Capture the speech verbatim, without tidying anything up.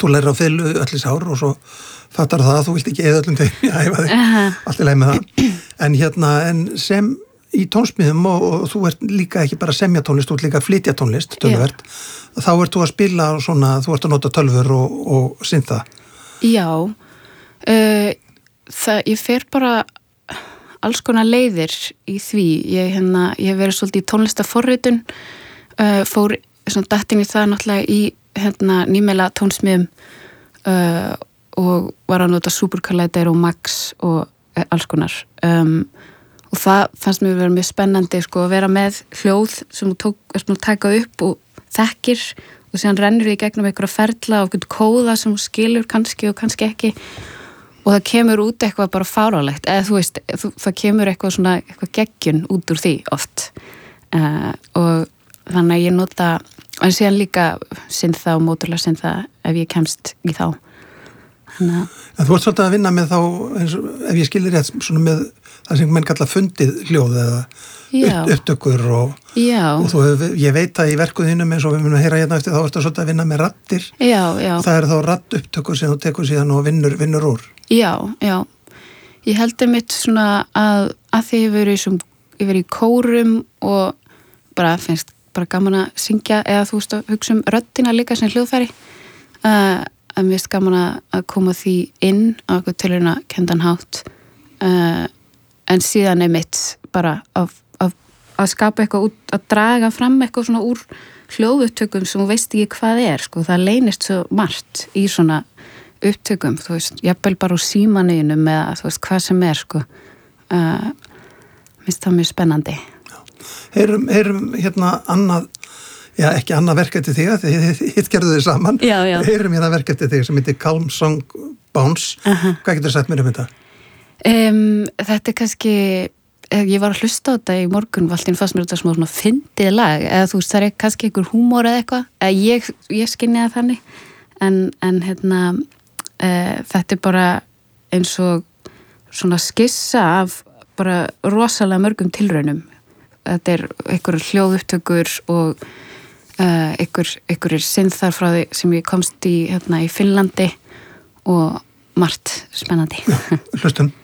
þú lærir á fiðlu öll þessi ár og svo fattar það að þú vilt ekki eða öllum þeim að æfa þig, uh-huh. allt í lagi með það. En hérna, en sem í tónsmíðum og, og þú ert líka ekki bara að semja tónlist, þú ert líka að flytja tónlist, tölvert, þá ert þú að spila svona, þú ert að nota tölvur og, og synta. Já, uh, það, ég fer bara alls konar leiðir í því. Ég, hérna, ég hef verið svolítið í tónlistaforritun, uh, fór svona dattin í það náttúrulega í hérna, nýmæla tónsmiðum uh, og var að nota Supercollider og Max og uh, alls konar. Um, og það fannst mér verið mjög spennandi sko, að vera með hljóð sem þú tók, erst að taka upp og þekkir og síðan rennur því gegnum einhverja ferla og einhvern kóða sem þú skilur kannski og kannski ekki. Og það kemur út eitthvað bara fárálegt, eða þú veist, það kemur eitthvað svona, eitthvað geggjun út úr því oft. Uh, og þannig að ég nota, en síðan líka syntha og móturlega syntha ef ég kemst í þá. Þannig að... En þú ert svolítið að vinna með þá, eins og, ef ég skilir rétt, svona með það sem menn kalla fundið hljóð eða upp, upptökur og, og þú, ég veit að í verkuðinum eins og við munum að heyra hérna eftir, þá ertu svolítið að vinna með rattir. Já, já. Og það er þá rattupptökur sem þú tekur síðan og vinnur, vinnur úr. Já, já. Ég held einmitt svona að, að því ég verið í, ég verið í kórum og bara finnst bara gaman að syngja eða þú veist að hugsa um röddina líka sem hljóðfæri. Uh, að mér finnst gaman að koma því inn á eitthvað tilurina kendan hátt. Uh, en síðan einmitt bara að, að, að skapa eitthvað út, að draga fram eitthvað svona úr hljóðupptökum sem þú veist ekki hvað er, sko. Það leynist svo margt í svona upptökum, þú veist, jafnvel bara úr símaninu með, þú veist, hvað sem er, sko. Uh, minnst það mjög spennandi. Já. Heyrum, heyrum hérna annað, já, ekki annað verk eftir þig, þið hitt gerðu þið saman. Já, já. Heyrum hérna verk eftir þig sem heitir Calm Song Bounce. Uh-huh. Hvað getur þú sagt mér um þetta? Um, þetta er kannski, ég var að hlusta á þetta í morgun, alltaf fannst mér þetta smá svona fyndið lag, eða þú veist, það er kannski einhver húmor eða eitthvað, eða ég, ég skynni það þannig, en, en hérna, uh, þetta er bara eins og svona skissa af bara rosalega mörgum tilraunum. Þetta er einhver hljóðupptökur og uh, einhver, einhver synthar frá því sem ég komst í, hérna, í Finnlandi og margt spennandi. Já, hlustum.